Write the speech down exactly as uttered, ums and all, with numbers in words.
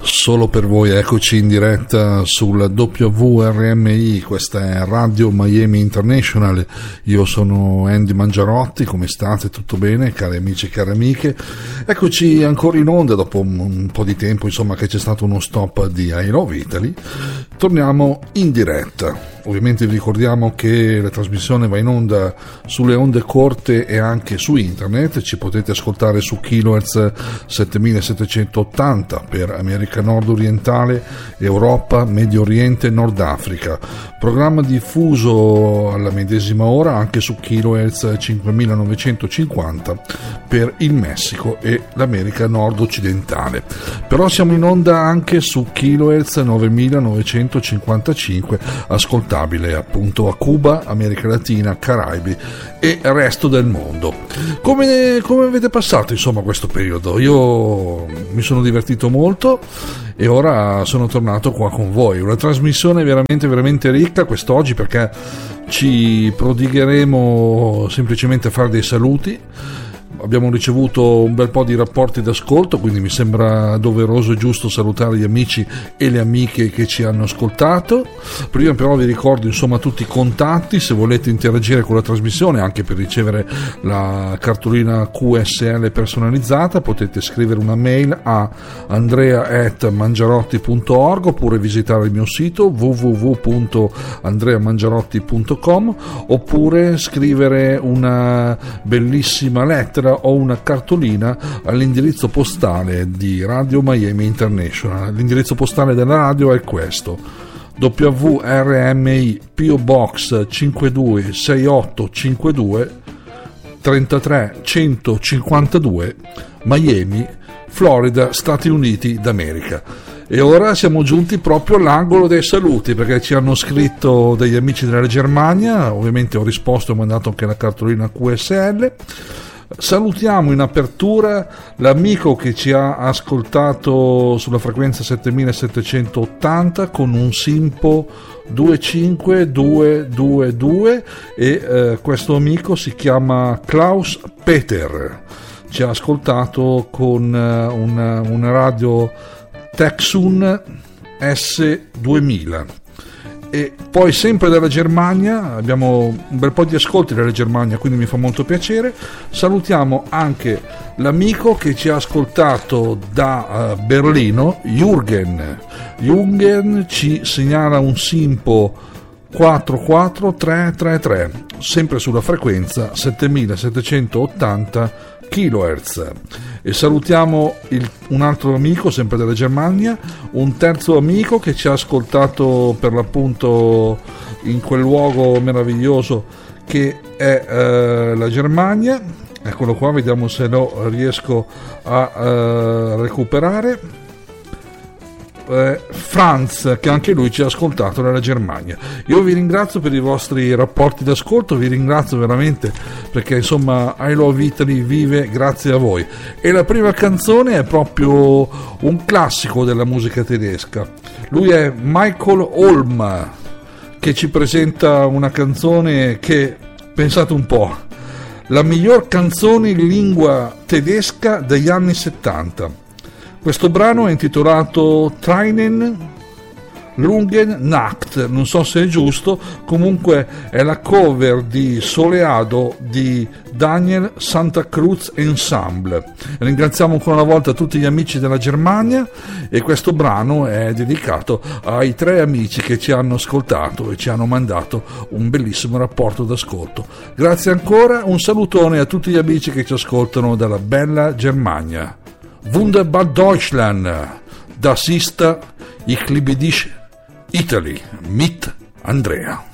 Solo per voi, eccoci in diretta sul W R M I, questa è Radio Miami International. Io sono Andy Mangiarotti, come state? Tutto bene, cari amici e cari amiche? Eccoci ancora in onda dopo un, un po' di tempo, insomma, che c'è stato uno stop di I Love Italy. Torniamo in diretta. Ovviamente vi ricordiamo che la trasmissione va in onda sulle onde corte e anche su internet. Ci potete ascoltare su kilohertz settemilasettecentottanta per America Nord Orientale, Europa, Medio Oriente e Nord Africa. Programma diffuso alla medesima ora anche su kilohertz cinquemilanovecentocinquanta per il Messico e l'America Nord Occidentale. Però siamo in onda anche su kilohertz novemilanovecentocinquantacinque, ascoltabile appunto a Cuba, America Latina, Caraibi e il resto del mondo. Come, come avete passato insomma questo periodo? Io mi sono divertito molto e ora sono tornato qua con voi. Una trasmissione veramente veramente ricca quest'oggi, perché ci prodigheremo semplicemente a fare dei saluti. Abbiamo ricevuto un bel po' di rapporti d'ascolto, quindi mi sembra doveroso e giusto salutare gli amici e le amiche che ci hanno ascoltato. Prima però vi ricordo insomma tutti i contatti, se volete interagire con la trasmissione anche per ricevere la cartolina Q S L personalizzata, potete scrivere una mail a andrea at mangiarotti punto org oppure visitare il mio sito w w w punto andrea mangiarotti punto com, oppure scrivere una bellissima lettera o una cartolina all'indirizzo postale di Radio Miami International. L'indirizzo postale della radio è questo: W R M I P O Box cinque due sei otto cinque due trentatré centocinquantadue Miami, Florida, Stati Uniti d'America. E ora siamo giunti proprio all'angolo dei saluti, perché ci hanno scritto degli amici della Germania. Ovviamente ho risposto e ho mandato anche la cartolina Q S L. Salutiamo in apertura l'amico che ci ha ascoltato sulla frequenza settemilasettecentottanta con un Simpo due cinque due due due e eh, questo amico si chiama Klaus Peter. Ci ha ascoltato con eh, una, una radio Texun S duemila. E poi sempre dalla Germania abbiamo un bel po' di ascolti dalla Germania, quindi mi fa molto piacere. Salutiamo anche l'amico che ci ha ascoltato da uh, Berlino, Jürgen. Jürgen ci segnala un Simpo quattro quattro tre tre tre, sempre sulla frequenza settemilasettecentottanta kilohertz. E salutiamo il, un altro amico sempre della Germania, un terzo amico che ci ha ascoltato per l'appunto in quel luogo meraviglioso che è eh, la Germania. Eccolo qua, vediamo se lo riesco a eh, recuperare. Eh, Franz, che anche lui ci ha ascoltato dalla Germania. Io vi ringrazio per i vostri rapporti d'ascolto, vi ringrazio veramente perché insomma I Love Italy vive grazie a voi. E la prima canzone è proprio un classico della musica tedesca. Lui è Michael Holm, che ci presenta una canzone che, pensate un po', la miglior canzone in lingua tedesca degli anni settanta. Questo brano è intitolato Trainen Lungen Nacht, non so se è giusto, comunque è la cover di Soleado di Daniel Santa Cruz Ensemble. Ringraziamo ancora una volta tutti gli amici della Germania e questo brano è dedicato ai tre amici che ci hanno ascoltato e ci hanno mandato un bellissimo rapporto d'ascolto. Grazie ancora, un salutone a tutti gli amici che ci ascoltano dalla bella Germania. Wunderbar Deutschland, das ist, ich liebe dich, Italy, mit Andrea.